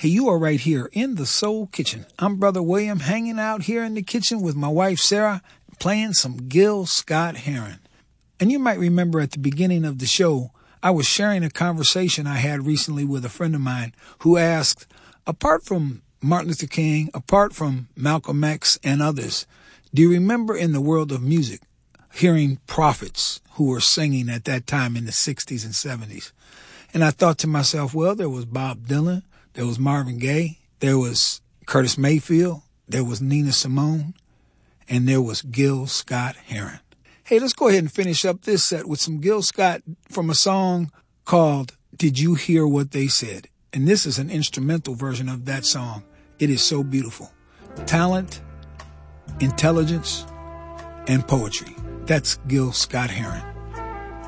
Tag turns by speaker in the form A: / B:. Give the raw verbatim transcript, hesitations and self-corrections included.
A: Hey, you are right here in the Soul Kitchen. I'm Brother William, hanging out here in the kitchen with my wife Sarah, playing some Gil Scott-Heron. And you might remember at the beginning of the show, I was sharing a conversation I had recently with a friend of mine who asked, apart from Martin Luther King, apart from Malcolm X and others, do you remember in the world of music hearing prophets who were singing at that time in the sixties and seventies? And I thought to myself, well, there was Bob Dylan, there was Marvin Gaye, there was Curtis Mayfield, there was Nina Simone, and there was Gil Scott-Heron. Hey, let's go ahead and finish up this set with some Gil Scott from a song called Did You Hear What They Said? And this is an instrumental version of that song. It is so beautiful. Talent, intelligence, and poetry. That's Gil Scott-Heron.